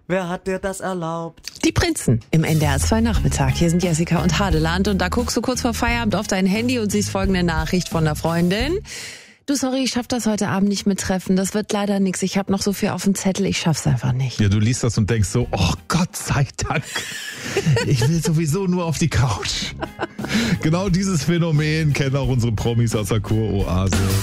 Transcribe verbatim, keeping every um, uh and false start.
Wer hat dir das erlaubt? Die Prinzen im N D R zwei Nachmittag. Hier sind Jessica und Hadeland und da guckst du kurz vor Feierabend auf dein Handy und siehst folgende Nachricht von der Freundin. Du, sorry, ich schaff das heute Abend nicht mit Treffen. Das wird leider nichts. Ich habe noch so viel auf dem Zettel. Ich schaff's einfach nicht. Ja, du liest das und denkst so, oh Gott sei Dank. Ich will sowieso nur auf die Couch. Genau dieses Phänomen kennen auch unsere Promis aus der Kuroase.